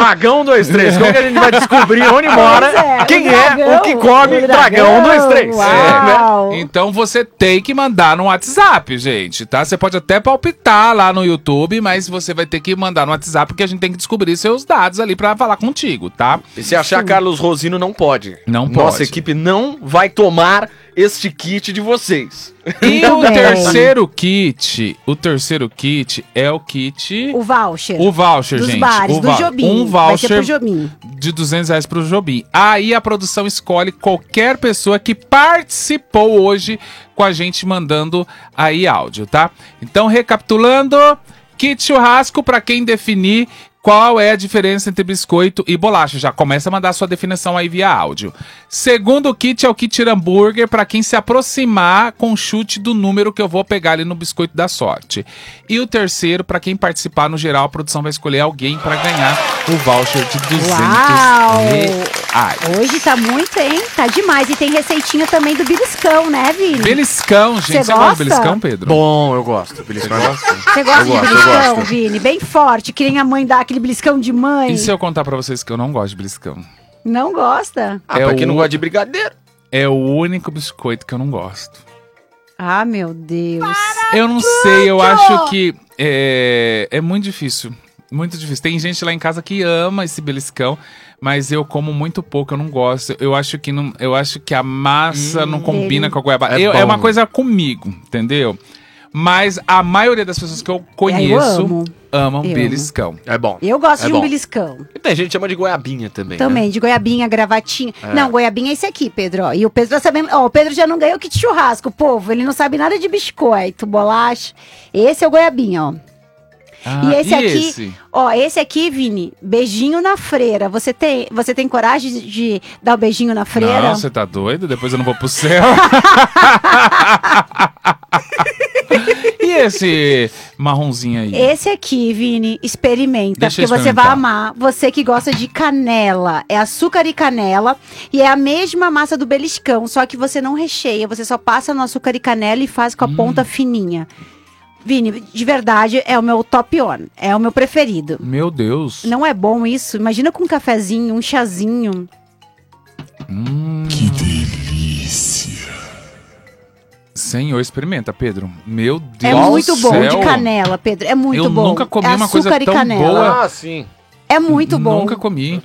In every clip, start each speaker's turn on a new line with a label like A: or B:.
A: Dragão 23. Como que a gente vai descobrir onde mora? Quem é o que come Dragão 23?
B: Então você tem que mandar no WhatsApp, gente, tá? Você pode até palpitar lá no YouTube, mas você vai ter que mandar no WhatsApp, porque a gente tem que descobrir seus dados ali pra falar contigo, tá?
A: E se achar Carlos Rosino, não pode.
B: Não pode.
A: Nossa equipe não vai tomar este kit de vocês.
B: E o terceiro kit é o kit...
C: O voucher.
B: O voucher,
C: dos
B: gente.
C: bares, do Jobim.
B: Um voucher
C: vai ser pro Jobim.
B: de R$200 pro Jobim. Aí a produção escolhe qualquer pessoa que participou hoje com a gente mandando aí áudio, tá? Então, recapitulando, kit churrasco pra quem definir qual é a diferença entre biscoito e bolacha. Já começa a mandar a sua definição aí via áudio. Segundo kit é o kit hambúrguer para quem se aproximar com o chute do número que eu vou pegar ali no biscoito da sorte. E o terceiro, para quem participar, no geral, a produção vai escolher alguém para ganhar o voucher de R$200.
C: Hoje tá muito, hein? Tá demais. E tem receitinha também do beliscão, né, Vini?
B: Beliscão, gente. Você gosta de beliscão, Pedro?
A: Bom, eu gosto. Beliscão eu gosto.
C: Você gosta de beliscão, Vini? Bem forte, que nem a mãe dá aquele beliscão de mãe.
B: E se eu contar pra vocês que eu não gosto de beliscão?
C: Não gosta?
A: Pra quem não gosta de brigadeiro.
B: É o único biscoito que eu não gosto.
C: Ah, meu Deus.
B: Eu não sei, eu acho que é muito difícil. Muito difícil. Tem gente lá em casa que ama esse beliscão, mas eu como muito pouco, eu não gosto. Eu acho que a massa não combina com a goiabada. É uma coisa comigo, entendeu? Mas a maioria das pessoas que eu conheço amam beliscão.
A: É bom.
C: Eu gosto de um beliscão.
A: E tem gente que chama de goiabinha também.
C: Também, né? De goiabinha, gravatinha. Não, goiabinha é esse aqui, Pedro. Ó. E o Pedro tá sabendo. Ó, o Pedro já não ganhou kit churrasco, povo. Ele não sabe nada de biscoito, bolacha. Esse é o goiabinha, ó. E esse aqui, ó, esse aqui, Vini, beijinho na freira. Você tem coragem de dar o beijinho na freira?
B: Não, você tá doido? Depois eu não vou pro céu. E esse marronzinho aí?
C: Esse aqui, Vini, experimenta, porque você vai amar. Você que gosta de canela. É açúcar e canela. E é a mesma massa do beliscão, só que você não recheia. Você só passa no açúcar e canela e faz com a ponta fininha. Vini, de verdade, é o meu top on. É o meu preferido.
B: Meu Deus.
C: Não é bom isso? Imagina com um cafezinho, um chazinho.
B: Que delícia. Senhor, experimenta, Pedro. Meu Deus.
C: É muito bom de canela, Pedro. É muito bom.
B: Eu nunca comi uma coisa tão boa.
A: Ah, sim.
C: É muito bom.
B: Nunca comi.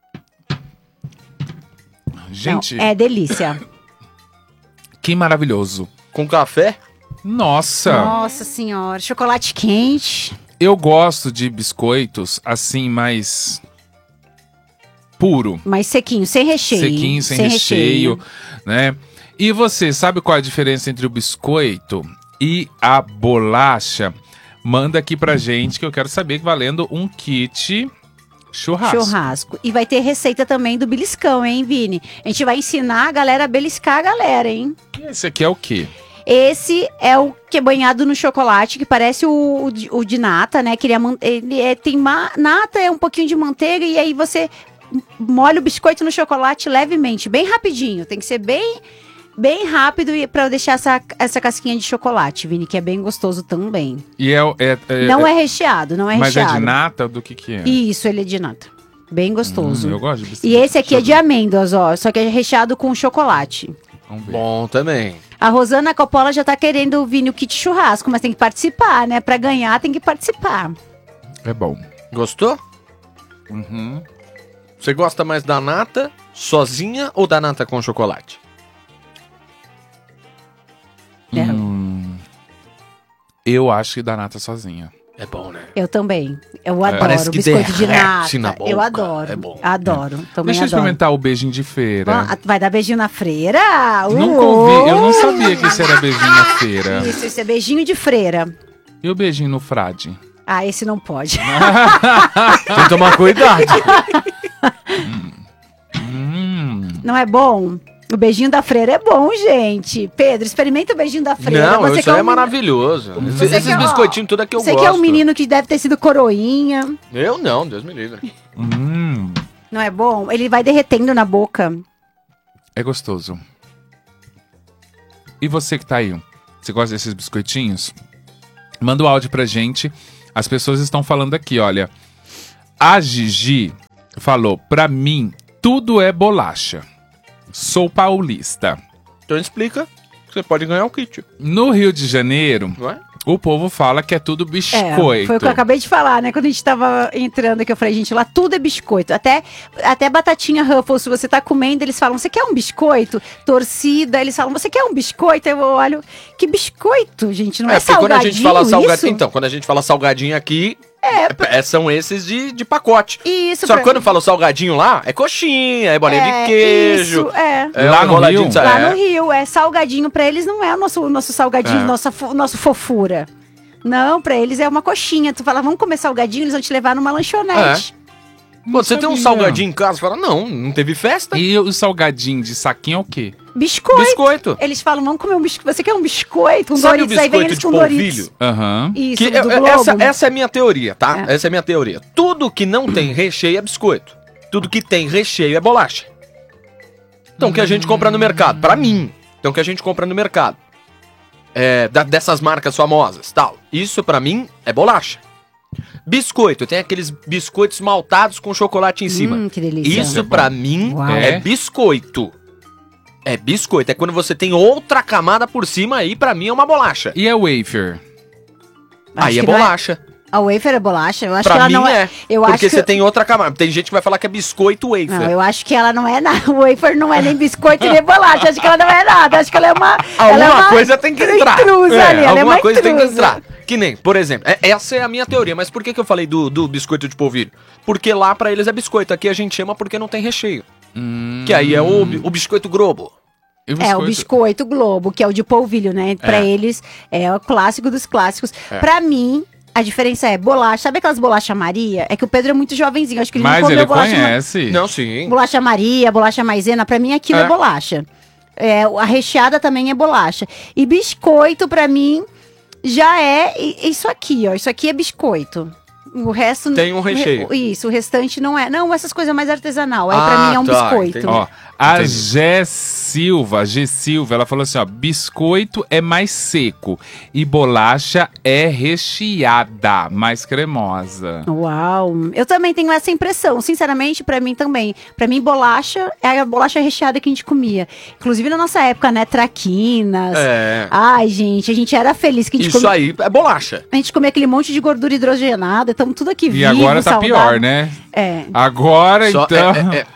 B: Gente.
C: Não, é delícia.
B: Que maravilhoso.
A: Com café?
C: Nossa senhora, chocolate quente.
B: Eu gosto de biscoitos assim, mais puro.
C: Mais sequinho, sem recheio.
B: Sequinho, sem recheio, né? E você, sabe qual é a diferença entre o biscoito e a bolacha? Manda aqui pra gente que eu quero saber, valendo um kit churrasco.
C: E vai ter receita também do beliscão, hein, Vini? A gente vai ensinar a galera a beliscar a galera, hein?
B: E esse aqui é o quê?
C: Esse é o que é banhado no chocolate, que parece o de nata, né? Que tem nata, é um pouquinho de manteiga, e aí você molha o biscoito no chocolate levemente, bem rapidinho. Tem que ser bem rápido para deixar essa casquinha de chocolate, Vini, que é bem gostoso também.
B: E
C: não é recheado, não é
B: mas
C: recheado.
B: Mas é de nata? Do que é?
C: Isso, ele é de nata. Bem gostoso.
B: Eu gosto de biscoito.
C: E esse aqui é de amêndoas, ó, só que é recheado com chocolate.
B: Vamos ver.
A: Bom também.
C: A Rosana Coppola já tá querendo vir no kit churrasco, mas tem que participar, né? Pra ganhar tem que participar.
B: É bom.
A: Gostou?
B: Uhum.
A: Você gosta mais da nata sozinha ou da nata com chocolate?
B: Eu acho que da nata sozinha.
A: É bom, né?
C: Eu também. Eu adoro
A: Parece que
C: biscoito de nata.
A: na boca.
C: Eu adoro.
A: É bom.
C: Adoro. Também
B: Deixa eu
C: adoro.
B: experimentar o beijinho de feira.
C: Vai dar beijinho na freira?
B: Nunca ouvi. Eu não sabia que isso era beijinho na feira.
C: Isso é beijinho de freira.
B: E o beijinho no frade?
C: Ah, esse não pode.
A: Tem que tomar cuidado.
C: Não é bom? O beijinho da freira é bom, gente. Pedro, experimenta o beijinho da freira.
A: Não, isso é maravilhoso. Esses biscoitinhos tudo é que eu gosto.
C: Você que é um menino que deve ter sido coroinha.
A: Eu não, Deus me livre.
C: Não é bom? Ele vai derretendo na boca.
B: É gostoso. E você que tá aí, você gosta desses biscoitinhos? Manda o áudio pra gente. As pessoas estão falando aqui, olha. A Gigi falou, pra mim, tudo é bolacha. Sou paulista.
A: Então explica que você pode ganhar o kit,
B: No Rio de Janeiro,
A: não é?
B: o povo fala que é tudo biscoito.
C: Foi o que eu acabei de falar, né? Quando a gente tava entrando aqui, eu falei, gente, lá tudo é biscoito. Até batatinha Ruffles, se você tá comendo, eles falam, você quer um biscoito? Torcida, eles falam, você quer um biscoito? Eu olho, que biscoito, gente? Não é,
A: porque
C: salgadinho
A: quando a gente fala salgadinho.
C: isso?
A: Então, quando a gente fala salgadinho aqui, são esses de pacote.
C: Isso,
A: Só que quando eu falo salgadinho lá, é coxinha, é bolinha de queijo.
C: Isso, é.
B: Lá no
A: enroladinho
B: Rio?
A: de
C: Lá no Rio, salgadinho pra eles não é o nosso salgadinho, nosso fofura. Não, pra eles é uma coxinha. Tu fala, vamos comer salgadinho, eles vão te levar numa lanchonete.
A: Pô, você tem um
B: sabia.
A: salgadinho em casa, você fala, não teve festa?
B: E o salgadinho de saquinho é o quê?
C: Biscoito.
A: Biscoito.
C: Eles falam, vamos comer um biscoito. Você quer um biscoito? Um
A: Sabe o
C: Doritos, aí vem
A: biscoito
C: eles
A: de
C: com Doritos.
A: polvilho?
B: Aham.
C: Isso,
A: Que
C: do Globo.
A: essa é a minha teoria, tá?
C: É.
A: Essa é a minha teoria. Tudo que não tem recheio é biscoito. Tudo que tem recheio é bolacha. Então, o que a gente compra no mercado? Pra mim. Então, o que a gente compra no mercado? Dessas marcas famosas, tal. Isso, pra mim, é bolacha. Biscoito. Tem aqueles biscoitos maltados com chocolate em cima.
C: Que delícia.
A: Isso, pra mim,
C: Uau.
A: é biscoito. É biscoito. É quando você tem outra camada por cima, aí, pra mim, é uma bolacha.
B: E a wafer?
C: Acho
A: Aí é
C: que não
A: bolacha.
C: A wafer é bolacha? Eu acho que
A: Pra
C: ela
A: mim
C: não
A: é.
C: Eu
A: Porque
C: acho que
A: você tem outra camada. Tem gente que vai falar que é biscoito wafer.
C: Não, eu acho que ela não é nada. O wafer não é nem biscoito nem bolacha. Eu acho que ela não é nada. Acho que ela é uma. ela é
A: Alguma
C: uma
A: coisa tem que entrar.
C: intrusa ali, ela é
A: alguma
C: uma
A: coisa tem que
C: intrusa.
A: entrar. Que nem, por exemplo, essa é a minha teoria. Mas por que eu falei do biscoito de polvilho? Porque lá pra eles é biscoito. Aqui a gente chama porque não tem recheio. Que aí é o biscoito Globo.
B: E
C: É, o biscoito Globo, que é o de polvilho, né? Pra eles, é o clássico dos clássicos. Pra mim, a diferença é bolacha. Sabe aquelas bolacha Maria? É que o Pedro é muito jovenzinho. Acho que ele não
B: Mas
C: comeu
B: ele
C: bolacha
B: conhece.
A: Não, sim.
C: Bolacha Maria, bolacha maisena, pra mim aquilo é bolacha. A recheada também é bolacha. E biscoito, pra mim, já é isso aqui, ó. Isso aqui é biscoito. O resto...
A: Tem um recheio.
C: Isso, o restante não é. Não, essas coisas mais artesanal. Aí pra mim é um biscoito.
A: entendi.
B: Ó, a
A: Entendi.
B: G Silva, ela falou assim, ó, biscoito é mais seco e bolacha é recheada, mais cremosa.
C: Uau, eu também tenho essa impressão, sinceramente, pra mim também. Pra mim, bolacha é a bolacha recheada que a gente comia. Inclusive na nossa época, né, traquinas. Ai, gente, a gente era feliz que a gente
A: Isso aí é bolacha.
C: A gente comia aquele monte de gordura hidrogenada, estamos tudo aqui vivo,
B: E agora tá
C: saudável.
B: pior, né?
C: É.
B: Agora,
A: Só
B: então...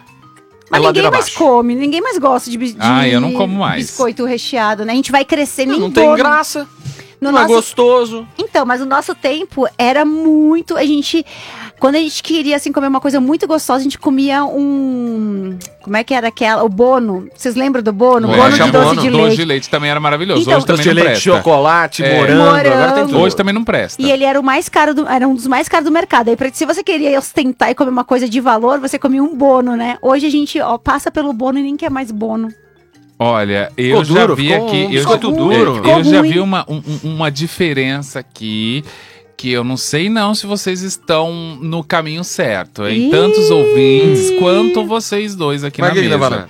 C: Mas ninguém
A: ladeira
C: mais
A: abaixo.
C: come, ninguém mais gosta de
B: Eu não como mais.
C: biscoito recheado, né? A gente vai crescer, nem
A: Não tem
C: dono.
A: graça.
C: No
A: Não é
C: nosso
A: gostoso.
C: Então, mas o nosso tempo era muito. Quando a gente queria assim comer uma coisa muito gostosa, a gente comia um. Como é que era aquela? O bono. Vocês lembram do bono?
A: É,
C: Bono
A: tinha
C: de doce
A: bono.
C: de
B: Doce
C: leite.
B: de leite também era maravilhoso.
C: Então,
B: Hoje também
A: Doce de
B: não
A: leite,
B: presta.
A: chocolate,
B: É.
A: morango. Agora tem
C: Morango.
A: tudo.
B: Hoje também não presta.
C: E ele era o mais caro era um dos mais caros do mercado. Aí, se você queria ostentar e comer uma coisa de valor, você comia um bono, né? Hoje a gente passa pelo bono e nem quer mais bono.
B: Olha,
A: Ficou
B: eu já
A: duro,
B: vi
A: ficou
B: aqui.
A: um biscoito duro.
B: Eu já
C: ruim.
B: vi uma diferença aqui. Que eu não sei não se vocês estão no caminho certo, hein?
C: Ih!
B: Tanto os ouvintes quanto vocês dois aqui
A: Mas
B: na
A: que que tá
B: mesa.
A: falando?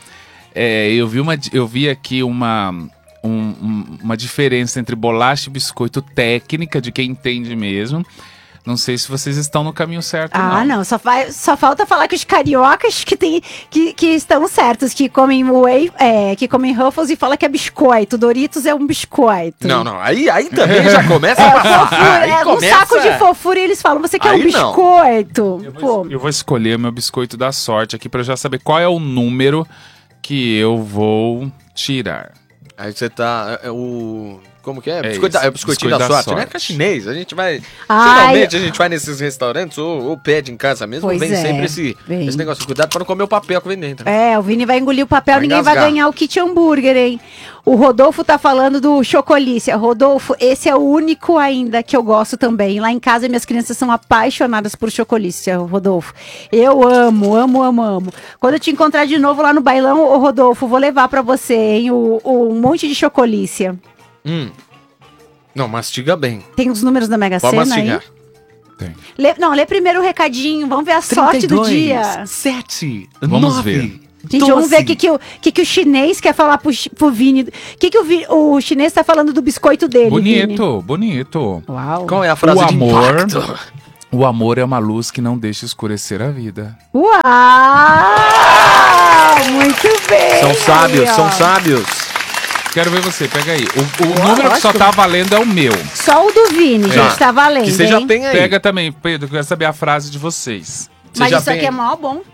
B: Eu vi aqui uma diferença entre bolacha e biscoito técnica, de quem entende mesmo. Não sei se vocês estão no caminho certo,
C: Não. Só falta falar que os cariocas que estão certos, que comem que comem Ruffles e falam que é biscoito. Doritos é um biscoito.
A: Não. Aí também já começa a passar.
C: Fofura,
A: Aí
C: um
A: começa-
C: saco de fofura e eles falam, você quer um
A: Aí não.
C: biscoito? Pô,
B: Eu vou escolher meu biscoito da sorte aqui pra eu já saber qual é o número que eu vou tirar.
A: Aí você tá... Como que é?
B: É
A: Biscoito
B: isso,
A: o biscoitinho da
B: biscoito da
A: sorte, né?
B: sorte.
A: Que é chinês. A gente vai...
C: Ai.
A: Geralmente a gente vai nesses restaurantes ou pede em casa mesmo.
C: Pois
A: Vem
C: é,
A: sempre esse negócio. Cuidado pra não comer o papel que vem dentro.
C: o Vini vai engolir o papel,
A: Vai
C: ninguém vai
A: engasgar.
C: ganhar o kit hambúrguer, hein? O Rodolfo tá falando do Chocolícia. Rodolfo, esse é o único ainda que eu gosto também. Lá em casa, minhas crianças são apaixonadas por Chocolícia, Rodolfo. Eu amo. Quando eu te encontrar de novo lá no bailão, ô Rodolfo, vou levar pra você, hein? Um monte de Chocolícia.
A: Não, mastiga bem.
C: Tem os números da Mega
A: Pode
C: Sena aí?
A: mastigar.
B: Tem.
C: Lê primeiro o recadinho, vamos ver a sorte do dia.
A: 7,
B: Vamos ver.
C: Gente, vamos ver o que o chinês quer falar pro Vini. O que o chinês tá falando do biscoito dele, Vini?
B: Bonito.
C: Uau.
A: Qual é a frase
B: O
A: de
B: amor.
A: impacto?
B: O amor é uma luz que não deixa escurecer a vida.
C: Uau! Muito bem!
A: São sábios,
C: aí, ó.
A: são sábios.
B: Quero ver você, pega aí. O número que só tá valendo é o meu.
C: Só o do Vini, gente, tá valendo,
A: Que você já
C: hein?
A: tem aí.
B: Pega também, Pedro, eu quero saber a frase de vocês.
A: Você
C: Mas
A: já
C: isso
A: tem
C: aqui é
A: aí.
C: mó bom.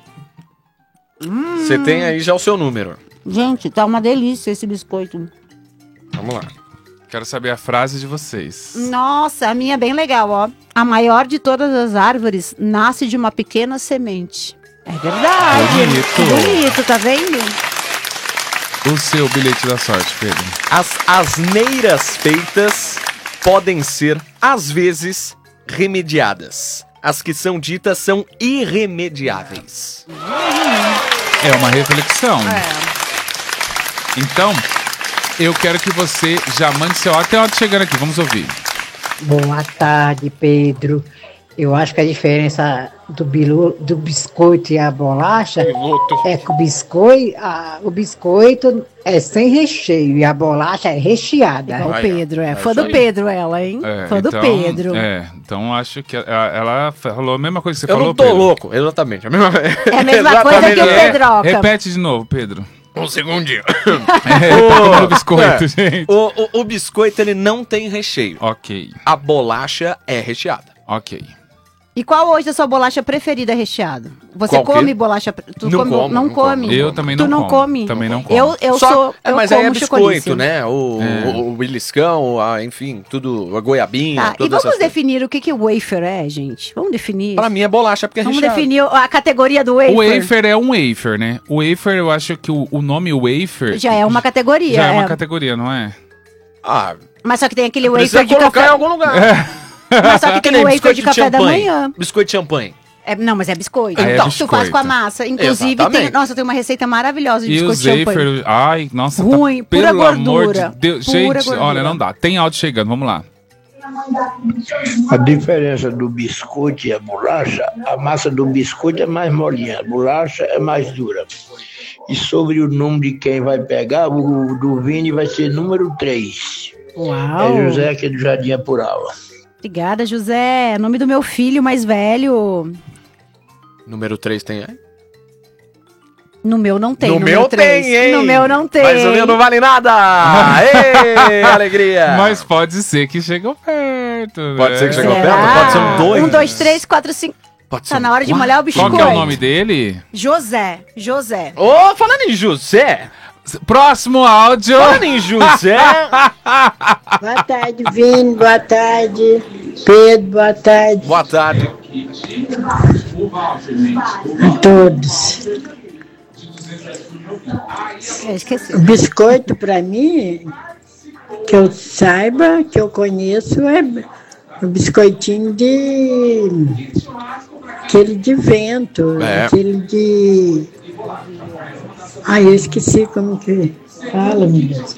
A: Você tem aí já o seu número.
C: Gente, tá uma delícia esse biscoito.
A: Vamos lá.
B: Quero saber a frase de vocês.
C: Nossa, a minha é bem legal, ó. A maior de todas as árvores nasce de uma pequena semente. É verdade.
B: Bonito.
C: Bonito, tá vendo?
B: O seu bilhete da sorte, Pedro.
A: As asneiras feitas podem ser, às vezes, remediadas. As que são ditas são irremediáveis.
B: É uma reflexão. Então, eu quero que você já mande seu áudio. Tem áudio chegando aqui, vamos ouvir.
D: Boa tarde, Pedro. Eu acho que a diferença do biscoito e a bolacha é que o biscoito é sem recheio e a bolacha é recheada.
C: Igual o
A: Aí, ó.
C: Pedro, é.
A: É
C: Fã
A: isso
C: do
A: aí.
C: Pedro, ela, hein? Fã do Pedro.
B: Então acho que ela falou a mesma coisa que você
A: Eu
B: falou,
A: não tô
B: Pedro.
A: louco, exatamente.
C: É a mesma coisa que o
A: Exatamente.
C: Pedroca.
B: Repete de novo, Pedro.
A: Um segundinho.
B: Tá comendo biscoito, gente.
A: O biscoito, ele não tem recheio.
B: Ok,
A: A bolacha é recheada.
B: ok.
C: E qual hoje é a sua bolacha preferida recheada? Você
A: Qual que?
C: come bolacha? Tu
A: Não
C: come,
A: como,
C: não
A: não
C: come.
A: como.
B: Eu também
C: Tu
B: não
C: não
B: como.
C: come?
B: Também não como.
C: Eu
A: Só-
C: sou. Eu
A: mas aí é
C: como
A: biscoito,
C: chocolício.
A: né? O beliscão, enfim, tudo, a goiabinha,
C: Tá, e
A: todas
C: vamos
A: essas coisas.
C: definir o que wafer é, gente? Vamos definir.
A: Pra mim é bolacha porque é
C: Vamos
A: recheada.
C: definir a categoria do wafer.
B: O wafer é um wafer, né? O wafer, eu acho que o nome wafer...
C: Já é uma categoria.
B: Já é uma categoria, não é?
A: Ah,
C: Mas só que tem aquele
A: precisa
C: wafer de
A: colocar
C: café.
A: em algum lugar.
C: Mas só que
A: Que
C: tem
A: nem
C: o wafer
A: biscoito
C: de café da
A: champanhe.
C: manhã.
A: Biscoito de champanhe.
C: Não, mas é biscoito.
B: Aí é
C: Então, tu
B: biscoito.
C: faz com a massa. Inclusive,
A: Exatamente.
C: nossa, tem uma receita maravilhosa de
B: E
C: biscoito
B: os
C: de champanhe.
B: wafer... Ai, nossa,
C: Ruim,
B: tá,
C: pura
B: pelo amor
C: gordura,
B: de Deus.
C: pura
B: Gente,
C: gordura.
B: olha, não dá. Tem áudio chegando, vamos lá.
E: A diferença do biscoito e a bolacha, a massa do biscoito é mais molinha, a bolacha é mais dura. E sobre o número de quem vai pegar, o do Vini vai ser número 3.
C: Uau.
E: É José aqui do Jardim Apurava.
C: Obrigada, José. É nome do meu filho mais velho.
A: Número 3 tem aí?
C: No meu não tem.
A: No
C: número
A: meu
C: três.
A: tem, hein?
C: No meu não tem.
A: Mas o meu não vale nada! Ê, alegria!
B: Mas pode ser que chegou perto.
A: Pode
B: né?
A: ser que chegou
C: Será?
A: perto? Pode ser um 2.
C: 1, 2, 3, 4, 5.
A: Pode ser
C: Tá na hora de molhar o biscoito.
B: Qual que é o nome dele?
C: José. José.
A: Ô, falando em José!
B: Próximo áudio.
A: Falando em José!
D: Boa tarde, Vini. Boa tarde, Pedro. Boa tarde
A: Boa tarde.
D: a todos.
C: Eu esqueci.
D: O biscoito, para mim, que eu saiba, que eu conheço, é o biscoitinho de... aquele de vento,
A: É.
D: aquele de... Ai, eu esqueci como que fala, meu Deus.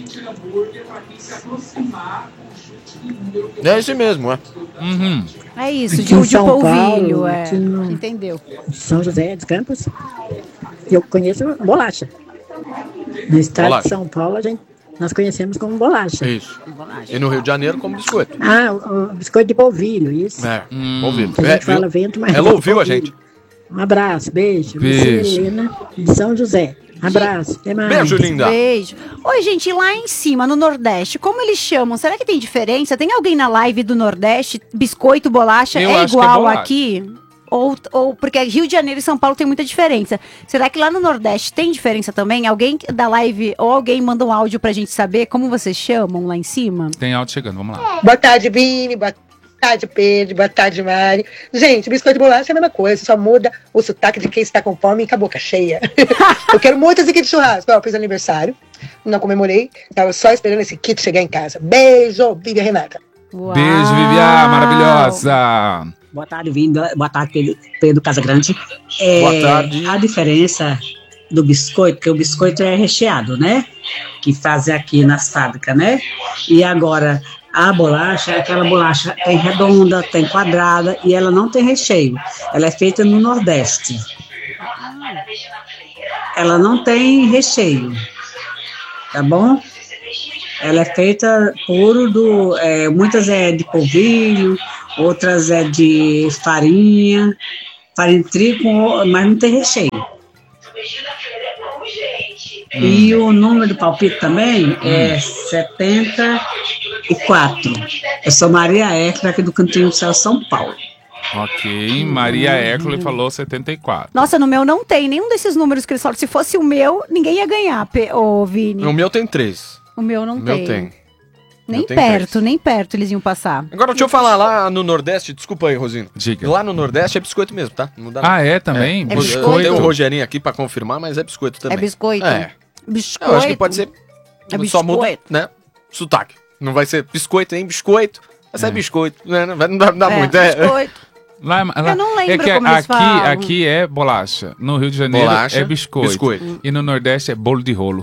A: É esse mesmo, é.
B: Uhum.
C: É isso,
D: Aqui em
C: de
D: São
C: polvilho.
D: Paulo,
C: É.
D: aqui no-
C: Entendeu?
D: São José dos Campos, eu conheço bolacha. No estado
A: Bolacha.
D: de São Paulo, nós conhecemos como bolacha.
A: Isso. E no Rio de Janeiro como biscoito.
D: Ah, o biscoito de polvilho, isso.
A: É, ouvido.
D: A gente fala vento, mas
A: Ela ouviu a gente.
D: Um abraço, beijo.
B: Beijo.
D: Helena, de São José. Abraço, até mais.
A: Beijo, linda.
C: Beijo. Oi, gente, lá em cima, no Nordeste, como eles chamam? Será que tem diferença? Tem alguém na live do Nordeste? Biscoito, bolacha,
B: Eu
C: é
B: acho que é
C: igual
B: bolacha.
C: aqui? Ou porque Rio de Janeiro e São Paulo tem muita diferença. Será que lá no Nordeste tem diferença também? Alguém da live ou alguém manda um áudio pra gente saber como vocês chamam lá em cima?
B: Tem áudio chegando, vamos lá.
F: Boa tarde, Vini. Boa tarde, Pedro. Boa tarde, Mari. Gente, biscoito de bolacha é a mesma coisa, só muda o sotaque de quem está com fome e com a boca cheia. Eu quero muito esse kit de churrasco. Ó, eu fiz aniversário, não comemorei, tava só esperando esse kit chegar em casa. Beijo, Vivi Renata.
C: Uau.
B: Beijo, Vivian, maravilhosa.
G: Boa tarde, Vindo. Boa tarde, Pedro Casagrande.
A: Boa tarde.
G: A diferença do biscoito, porque o biscoito é recheado, né? Que fazem aqui nas fábricas, né? E agora, a bolacha, aquela bolacha tem redonda, tem quadrada e ela não tem recheio. Ela é feita no Nordeste. Ela não tem recheio. Tá bom? Ela é feita puro muitas é de polvilho, outras é de farinha de trigo, mas não tem recheio. E o número do palpite também é 74. Eu sou Maria Hércules, aqui do Cantinho do Céu, São Paulo.
B: Ok, Maria Hércules falou 74.
C: Nossa, no meu não tem nenhum desses números que eles falam. Se fosse o meu, ninguém ia ganhar, ô Vini.
A: O meu tem 3.
C: O meu não
A: O meu
C: tem.
A: tem.
C: Nem
A: Eu tenho
C: perto,
A: 3.
C: nem perto eles iam passar.
A: Agora deixa eu falar lá no Nordeste, desculpa aí, Rosino.
B: Diga.
A: Lá no Nordeste é biscoito mesmo, tá? Não dá
B: Ah, é também?
C: É
B: Biscoito?
A: Tem o Rogerinho aqui pra confirmar, mas é biscoito também.
C: É biscoito?
A: É.
C: Biscoito.
A: Eu acho que pode ser.
C: É
A: Só muda,
C: biscoito.
A: né? Sotaque. Não vai ser biscoito, hein? Biscoito. Vai ser biscoito, né? Não dá muito.
C: Biscoito.
B: Lá,
C: Eu não lembro
B: é que
C: como eles falam.
B: aqui é bolacha. No Rio de Janeiro
A: Bolacha,
B: é biscoito.
A: biscoito.
B: E no Nordeste é bolo de rolo.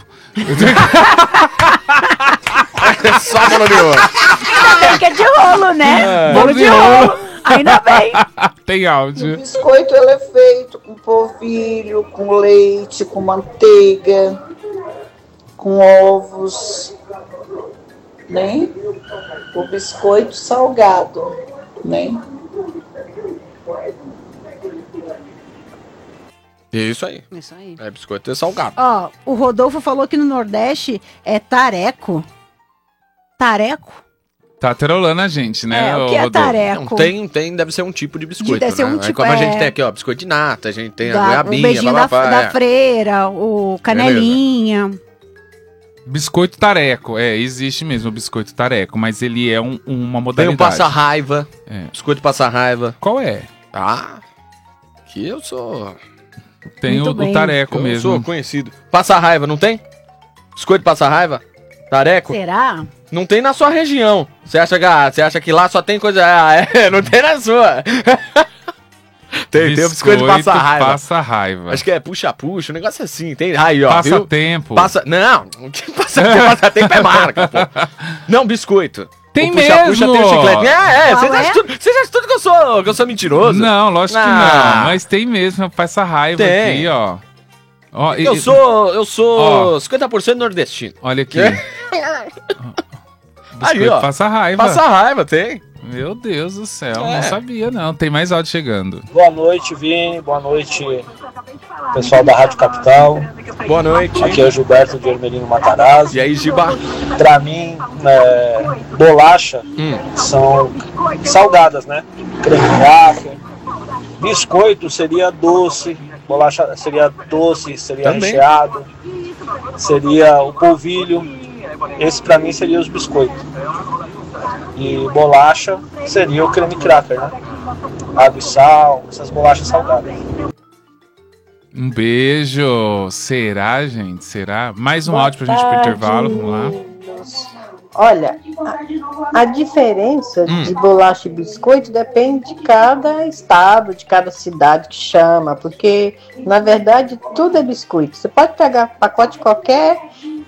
A: Só bolo de ouro.
C: Ainda bem que é de rolo, né? Bolo de rolo. Ainda bem.
B: Tem áudio.
H: O biscoito ele é feito com polvilho, com leite, com manteiga, com ovos, né? O biscoito salgado, né?
A: Isso aí.
C: Isso aí.
A: É biscoito salgado.
C: Ó, o Rodolfo falou que no Nordeste é tareco. Tareco?
B: Tá trolando a gente, né?
C: O que é
B: Rodolfo?
C: tareco?
A: Não, tem, deve ser um tipo de biscoito,
C: Deve ser
A: né?
C: um tipo,
A: Como a gente
C: é.
A: tem aqui, ó, biscoito de nata, a gente tem a
C: O
A: goiabinha,
C: beijinho
A: bababá,
C: da freira, o canelinha.
B: Biscoito tareco. É, existe mesmo o biscoito tareco, mas ele é uma
A: Tem
B: modalidade.
A: o passa-raiva,
B: É.
A: biscoito passa-raiva.
B: Qual é?
A: Ah, que eu sou...
B: Tem
C: Muito
B: o
C: bem.
B: tareco
A: Eu
B: mesmo.
A: sou conhecido. Passa-raiva, não tem? Biscoito passa-raiva? Tareco?
C: Será?
A: Não tem na sua região. Você acha que lá só tem coisa... não tem na sua. tem o biscoito passa-raiva.
B: Passa-raiva.
A: Acho que é puxa-puxa, um negócio assim. Tem aí, ó, viu?
B: Passa-tempo.
A: Não, o que passa-tempo é marca, pô. Não, biscoito.
B: Tem
A: O puxa-puxa
B: mesmo!
A: tem o chiclete.
C: Qual
A: Você já estuda que eu sou mentiroso.
B: Não, lógico que
A: Ah.
B: não. Mas tem mesmo, passa-raiva
A: Tem.
B: aqui, ó. Ó,
A: Eu sou 50% nordestino.
B: Olha aqui.
A: Aí,
B: Biscoito
A: ó.
B: passa-raiva.
A: Passa-raiva, tem.
B: Meu Deus do céu, não sabia não. Tem mais áudio chegando.
I: Boa noite, Vini. Boa noite, pessoal da Rádio Capital.
A: Boa noite.
I: Aqui é o Gilberto de Hermelino Matarazzo.
A: E aí, Giba?
I: Pra mim, bolacha são salgadas, né? Creme cracker. Biscoito seria doce. Bolacha seria doce, seria
A: Também.
I: recheado. Seria o polvilho. Esse pra mim seria os biscoitos. E bolacha seria o creme cracker, né? Água e sal, essas bolachas salgadas.
B: Um beijo. Será, gente? Será? Mais um áudio pra gente ir pro intervalo. Vamos lá.
J: Olha, a diferença de bolacha e biscoito depende de cada estado, de cada cidade que chama, porque, na verdade, tudo é biscoito. Você pode pegar pacote qualquer,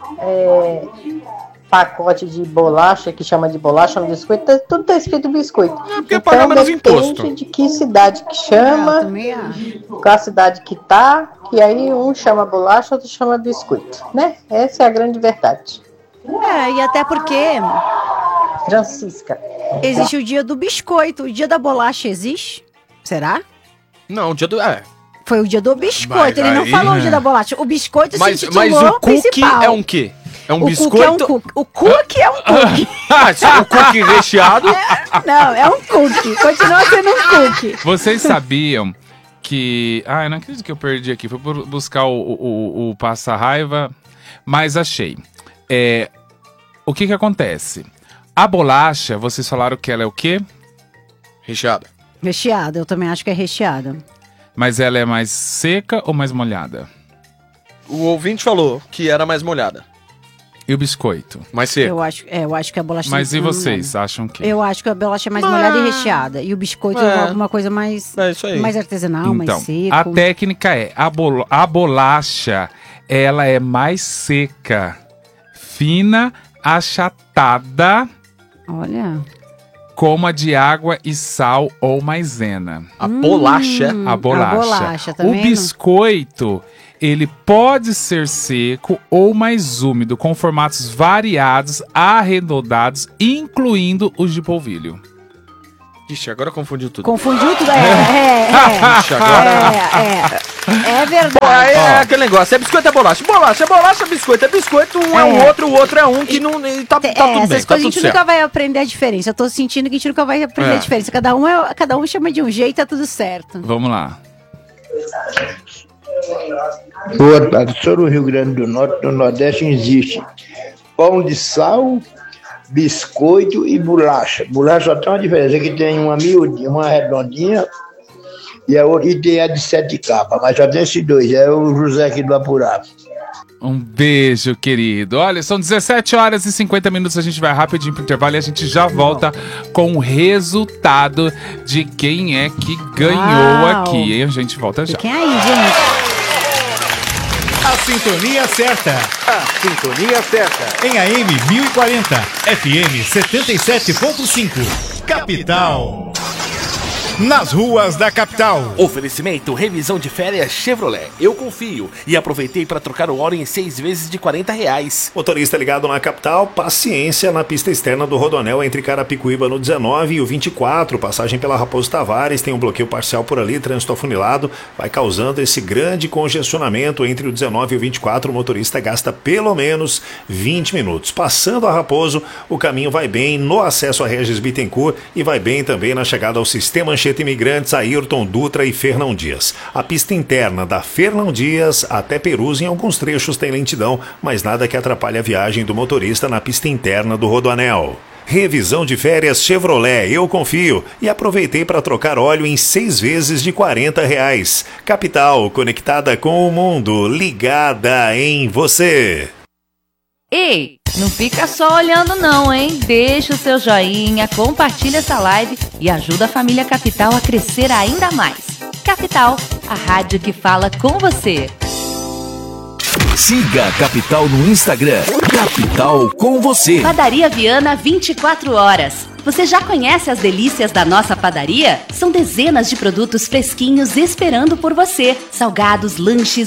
J: pacote de bolacha, que chama de bolacha no biscoito, tudo tá escrito biscoito.
A: porque paga menos imposto.
J: Depende de que cidade que chama, qual a cidade que tá, e aí um chama bolacha, outro chama biscoito, né? Essa é a grande verdade.
C: E até porque
J: Francisca.
C: existe o dia do biscoito. O dia da bolacha existe? Será?
A: Não, o dia do...
C: Foi o dia do biscoito.
A: Mas
C: Ele não
A: aí,
C: falou o
A: né?
C: dia da bolacha. O biscoito se
A: Mas
C: intitulou
A: o cookie
C: principal.
A: é um quê? É um
C: O
A: biscoito...
C: cookie é um cookie. O cookie é um cookie.
A: o cookie recheado...
C: Não, é um cookie. Continua sendo um cookie.
B: Vocês sabiam que... Ah, eu não acredito que eu perdi aqui. Fui buscar o passa-raiva, mas achei. O que acontece? A bolacha, vocês falaram que ela é o quê?
A: Recheada.
C: Recheada, eu também acho que é recheada.
B: Mas ela é mais seca ou mais molhada?
A: O ouvinte falou que era mais molhada.
B: E o biscoito?
A: Mais seco.
C: Eu acho que a bolacha...
B: Mas e vocês, acham que?
C: Eu acho que a bolacha é mais molhada e recheada. E o biscoito é alguma coisa mais,
A: isso aí.
C: mais artesanal, mais
B: Então,
C: seco.
B: a técnica é, a bolacha, ela é mais seca, fina, achatada,
C: Olha.
B: como a de água e sal ou maisena.
A: A bolacha?
B: A bolacha.
C: A bolacha também,
B: O biscoito, ele pode ser seco ou mais úmido, com formatos variados, arredondados, incluindo os de polvilho.
A: Ixi, agora confundiu tudo.
C: Confundiu tudo?
A: Ixi, agora...
C: É verdade.
A: Pô, é aquele negócio, é biscoito, é bolacha. Bolacha, é bolacha, biscoito, é biscoito. Um é um outro, o outro é um que não... Tá tudo bem,
C: essas
A: tá
C: coisas a gente nunca vai aprender a diferença. Eu tô sentindo que a gente nunca vai aprender a diferença. Cada um chama de um jeito, tá tudo certo.
B: Vamos lá.
E: Boa tarde, só no Rio Grande do Norte, no Nordeste existe pão de sal, biscoito e bolacha. Bolacha só tem uma diferença, que tem uma miudinha, uma redondinha e a outra tem a de 7 capas, mas só tem esses dois, é o José aqui do Apurado.
B: Um beijo, querido. Olha, são 17 horas e 50 minutos, a gente vai rapidinho pro intervalo e a gente já volta com o resultado de quem é que ganhou aqui. E a gente volta já.
C: Quem aí, gente?
K: A sintonia certa.
L: A sintonia certa.
K: Em AM 1040, FM 77.5. Capital. Nas ruas da capital.
M: Oferecimento revisão de férias Chevrolet. Eu confio e aproveitei para trocar o óleo em 6 vezes de R$40.
N: Motorista ligado na capital, paciência na pista externa do Rodoanel entre Carapicuíba no 19 e o 24. Passagem pela Raposo Tavares, tem um bloqueio parcial por ali, trânsito afunilado, vai causando esse grande congestionamento entre o 19 e o 24. O motorista gasta pelo menos 20 minutos. Passando a Raposo, o caminho vai bem no acesso a Regis Bittencourt e vai bem também na chegada ao sistema Imigrantes, Ayrton Dutra e Fernão Dias. A pista interna da Fernão Dias até Perus em alguns trechos tem lentidão, mas nada que atrapalhe a viagem do motorista na pista interna do Rodoanel. Revisão de férias Chevrolet, eu confio e aproveitei para trocar óleo em 6 vezes de R$40. Capital, conectada com o mundo, ligada em você.
O: Ei, não fica só olhando não, hein? Deixa o seu joinha, compartilha essa live e ajuda a família Capital a crescer ainda mais. Capital, a rádio que fala com você.
P: Siga a Capital no Instagram. Capital com você.
O: Padaria Viana 24 horas. Você já conhece as delícias da nossa padaria? São dezenas de produtos fresquinhos esperando por você. Salgados, lanches,